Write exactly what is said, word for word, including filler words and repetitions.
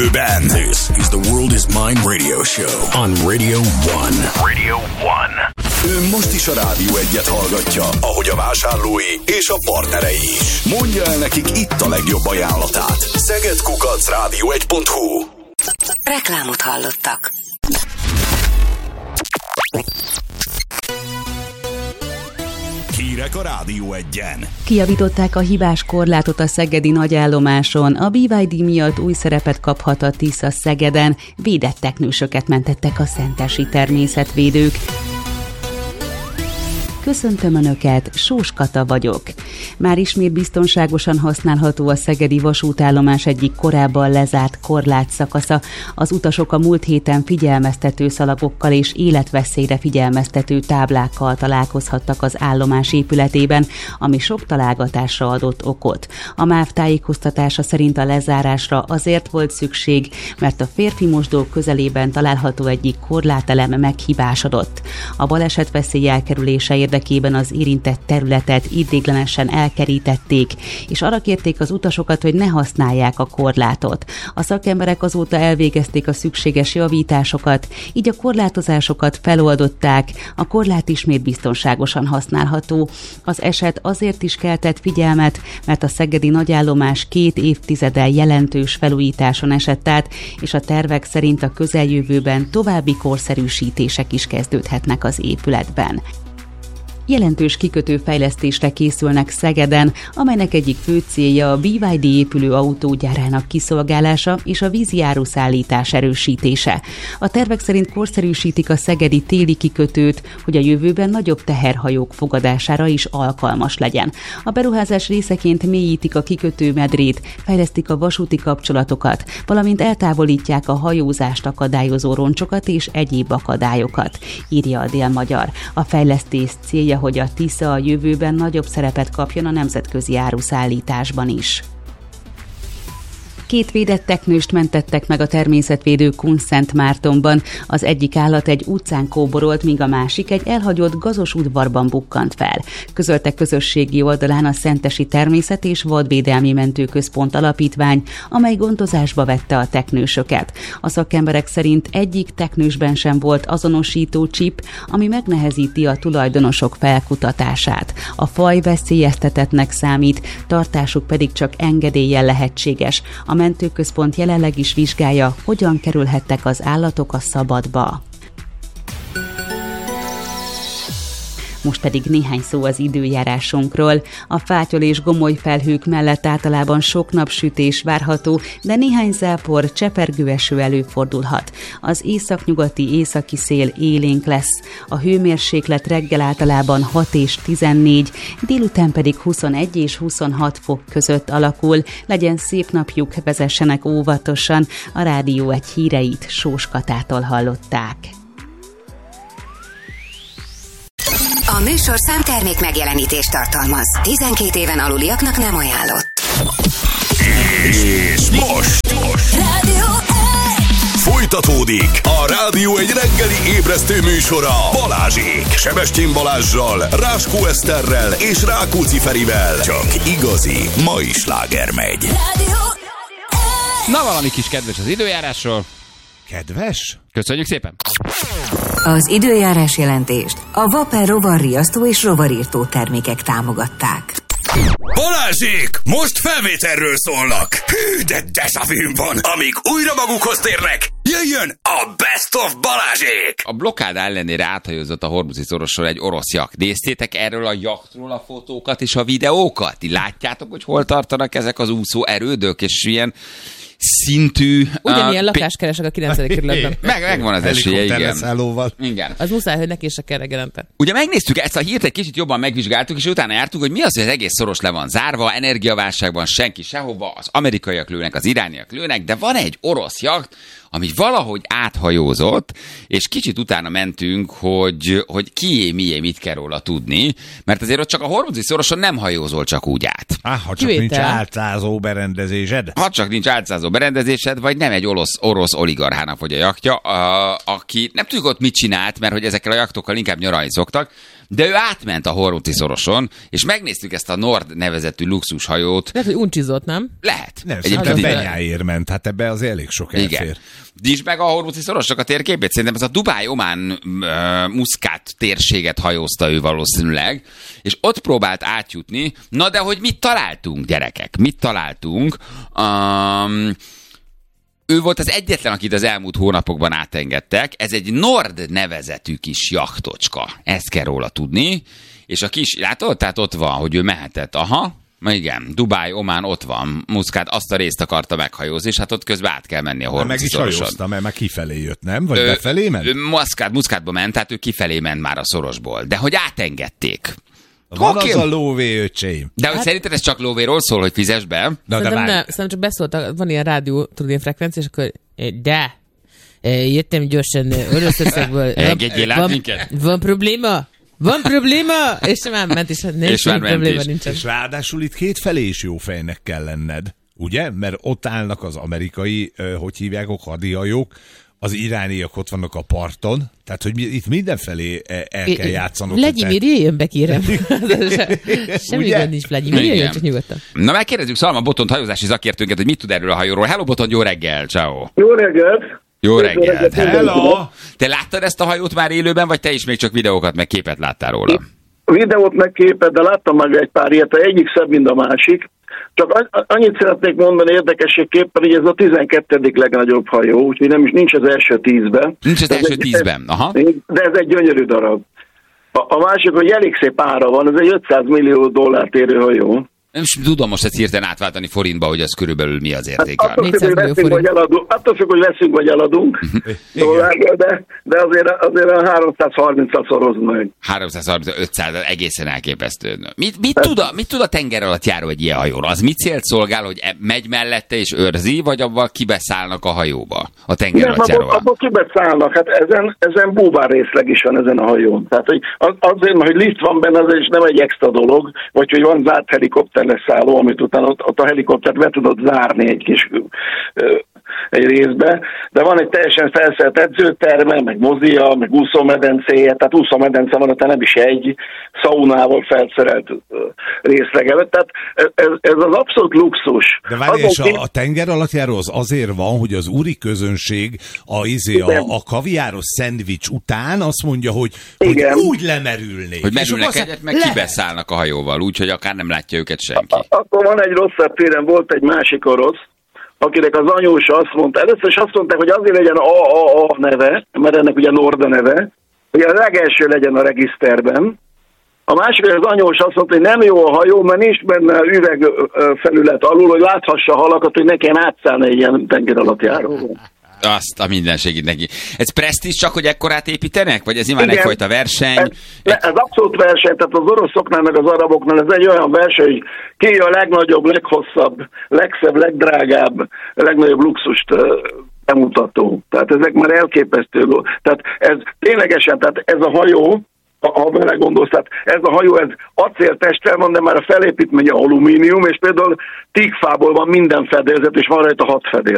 jövőben. This is the World is Mine Radio Show on Radio One. Radio One. Ő most is a Rádió Egyet hallgatja, ahogy a vásárlói és a partnerei is. Mondja el nekik itt a legjobb ajánlatát. Szeged kukac rádió egy pont hu. Reklámot hallottak. Hírek a Rádió Egyen. Kijavították a hibás korlátot a szegedi nagyállomáson. A bé vé dé miatt új szerepet kaphat a Tisza Szegeden. Védett teknősöket mentettek a szentesi természetvédők. Köszöntöm Önöket, Sós Kata vagyok. Már ismét biztonságosan használható a szegedi vasútállomás egyik korábban lezárt korlátszakasza. Az utasok a múlt héten figyelmeztető szalagokkal és életveszélyre figyelmeztető táblákkal találkozhattak az állomás épületében, ami sok találgatásra adott okot. A MÁV tájékoztatása szerint a lezárásra azért volt szükség, mert a férfi mosdó közelében található egyik korlátelem meghibásodott. A balesetveszély elkerülése érdekében az érintett területet ideiglenesen elkerítették, és arra kérték az utasokat, hogy ne használják a korlátot. A szakemberek azóta elvégezték a szükséges javításokat, így a korlátozásokat feloldották, a korlát ismét biztonságosan használható. Az eset azért is keltett figyelmet, mert a szegedi nagyállomás két évtizeddel jelentős felújításon esett át, és a tervek szerint a közeljövőben további korszerűsítések is kezdődhetnek az épületben. Jelentős kikötőfejlesztésre készülnek Szegeden, amelynek egyik fő célja a bé vé dé épülő autógyárának kiszolgálása és a vízi áruszállítás erősítése. A tervek szerint korszerűsítik a szegedi téli kikötőt, hogy a jövőben nagyobb teherhajók fogadására is alkalmas legyen. A beruházás részeként mélyítik a kikötőmedrét, fejlesztik a vasúti kapcsolatokat, valamint eltávolítják a hajózást akadályozó roncsokat és egyéb akadályokat, írja a Dél-Magyar. A fejlesztés célja, hogy a Tisza a jövőben nagyobb szerepet kapjon a nemzetközi áruszállításban is. Két védett teknőst mentettek meg a természetvédő Kunszentmártonban. Az egyik állat egy utcán kóborolt, míg a másik egy elhagyott gazos udvarban bukkant fel. Közölte közösségi oldalán a Szentesi Természet- és Vadvédelmi Mentőközpont alapítvány, amely gondozásba vette a teknősöket. A szakemberek szerint egyik teknősben sem volt azonosító csip, ami megnehezíti a tulajdonosok felkutatását. A faj veszélyeztetettnek számít, tartásuk pedig csak engedéllyel lehetséges. A mentőközpont jelenleg is vizsgálja, hogyan kerülhettek az állatok a szabadba. Most pedig néhány szó az időjárásunkról. A fátyol és gomoly felhők mellett általában sok napsütés várható, de néhány zápor, csepergő eső előfordulhat. Az északnyugati északi szél élénk lesz. A hőmérséklet reggel általában hat és tizennégy, délután pedig huszonegy és huszonhat fok között alakul. Legyen szép napjuk, vezessenek óvatosan. A Rádió Egy híreit Sós Katától hallották. A műsorszám termék megjelenítést tartalmaz. tizenkét éven aluliaknak nem ajánlott. És most, most. Rádió Egy! Folytatódik a Rádió Egy reggeli ébresztő műsora Balázsék. Sebestyén Balázssal, Ráskó Eszterrel és Rákóczi Ferivel. Csak igazi mai sláger megy. Rádió Egy! Na, valami kis kedves az időjárásról. Kedves? Köszönjük szépen! Az időjárás jelentést a Vaper rovarriasztó és rovarírtó termékek támogatták. Balázsék! Most felvételről szólnak! Hű, de dezsavűm van! Amíg újra magukhoz térnek, jöjjön a Best of Balázsék! A blokkád ellenére áthajózott a Hormuzi szorosról egy orosz jakt. Néztétek erről a jaktról a fotókat és a videókat? Ti látjátok, hogy hol tartanak ezek az úszó erődök, és ilyen szintű... Ugyanilyen lakást keresek a kilencedik kerületben. Meg, megvan az esélye, igen. igen. Az muszáj, hogy neki is kell reggelente. Ugye megnéztük ezt a hírt, egy kicsit jobban megvizsgáltuk, és utána jártuk, hogy mi az, hogy az egész szoros le van zárva, energiaválságban senki sehova, az amerikaiak lőnek, az irániak lőnek, de van egy orosz jakt, ami valahogy áthajózott, és kicsit utána mentünk, hogy, hogy kié, mié, mit kell róla tudni, mert azért ott csak a Hormuzi szoroson nem hajózol csak úgy át. Ah, ha csak Kivétel. nincs álcázó berendezésed. Ha csak nincs álcázó berendezésed, vagy nem egy orosz, orosz oligarchának vagy a jaktja, a, aki nem tudjuk ott mit csinált, mert hogy ezekkel a jaktokkal inkább nyaralni szoktak, De ő átment a Hormuzi szoroson, és megnéztük ezt a Nord nevezetű luxushajót. Lehet, hogy uncsizott, nem? Lehet. Nem, szerintem Benyáért ment, hát ebbe az elég sok elfér. Igen. Nyisd meg a Hormuzi szorosnak a térképét, szerintem ez a Dubáj-Omán uh, Muszkát térséget hajózta ő valószínűleg, és ott próbált átjutni. Na de hogy mit találtunk, gyerekek? Mit találtunk? Um, ő volt az egyetlen, akit az elmúlt hónapokban átengedtek. Ez egy Nord nevezetű kis jachtocska. Ezt kell róla tudni. És a kis, látod? Tehát ott van, hogy ő mehetett. Aha. Igen, Dubáj, Omán ott van, Muszkát azt a részt akarta meghajózni, és hát ott közben át kell menni a Hormuzi szoroson. Meg is hajózta, mert már kifelé jött, nem? Vagy ő, befelé ment? Ő Muszkát, Muszkátba ment, tehát ő kifelé ment már a szorosból. De hogy átengedték. Van okay. Az a lóvé, öcsém. De hogy hát... szerinted ez csak lóvéról szól, hogy fizess be? Na, de nem, szerintem csak beszóltak, van ilyen rádió, tudod, ilyen frekvencia, és akkor de, jöttem gyorsan Oroszországból. Engedjél át minket? Van probléma? Van probléma? És már ment, és hát nincs probléma, is. nincsen. És ráadásul itt kétfelé is jó fejnek kell lenned, ugye? Mert ott állnak az amerikai, hogy hívják, a hadihajók, az irániak ott vannak a parton, tehát hogy itt mindenfelé el kell játszanod. Vladimir, jöjjön be, kérem. Semmi gond nincs, Vladimir, jöjjön csak nyugodtan. Na megkérdezzük Szalma Botont, hajózási szakértőnket, hogy mit tud erről a hajóról. Hello Botont, jó reggel, ciao. Jó reggelt. Jó reggelt. Hello. Te láttad ezt a hajót már élőben, vagy te is még csak videókat, meg képet láttál róla? Videót meg képet, de láttam meg egy pár ilyet, egyik szebb, mint a másik. Csak annyit szeretnék mondani érdekességképpen, hogy ez a tizenkettedik legnagyobb hajó, úgyhogy nem is nincs az első tízben. Nincs az első tízben, aha. De ez egy gyönyörű darab. A, a másik, hogy elég szép ára van, ez egy ötszáz millió dollárt érő hajó. Nem is tudom most ezt hirtelen átváltani forintba, hogy az körülbelül mi az értéke. Hát, attól függ, hogy veszünk, vagy eladunk, attól függ, hogy veszünk, vagy eladunk dollárba, de, de azért, azért a háromszázharmincra szoroz meg. háromszázharminc, ötszáz, egészen elképesztő. Mit, mit, tud a, mit tud a tenger alatt járó egy ilyen hajóra? Az mit célt szolgál, hogy megy mellette és őrzi, vagy abban kibeszállnak a hajóba? A tenger alatt járóval? Abban kibeszállnak, hát ezen, ezen búvár részleg is van ezen a hajón. Tehát hogy azért, hogy lift van benne, az is nem egy extra dolog, vagy hogy van zárt helikopter leszálló, amit utána ott, ott a helikoptert be tudod zárni egy kis ö, egy részbe, de van egy teljesen felszerelt edzőterme, meg mozia, meg úszómedencéje, tehát úszómedence van, tehát nem is egy szaunával felszerelt részlegelet, tehát ez, ez az abszolút luxus. De várj, és a, a tenger alattjáró az azért van, hogy az úri közönség a, izé, a, a kaviáros szendvics után azt mondja, hogy, hogy úgy lemerülnék. Hogy merülnek egyet, meg le... kibeszállnak a hajóval, úgyhogy akár nem látja őket senki. Akkor van egy rosszabb téren, volt egy másik orosz, akinek az anyósa azt mondta, először is azt mondták, hogy azért legyen a a a neve, mert ennek ugye Norda neve, hogy a legelső legyen a regiszterben. A másik, hogy az anyós azt mondta, hogy nem jó a hajó, mert nincs benne üvegfelület alul, hogy láthassa a halakat, hogy ne kelljen átszállni egy ilyen tenger alatt járóval. Azt a mindenségét neki. Ez presztízs csak, hogy ekkorát építenek? Vagy ez imán egyfajta verseny? Ez, egy... ez abszolút verseny, tehát az oroszoknál meg az araboknál ez egy olyan verseny, hogy ki a legnagyobb, leghosszabb, legszebb, legdrágább, legnagyobb luxust bemutató. Tehát ezek már elképesztő. Tehát ez ténylegesen, tehát ez a hajó, ha belegondolsz, tehát ez a hajó, ez acéltesttel van, de már a felépítménye alumínium, és például tígfából van minden fedélzet, és van rajta hat fedél.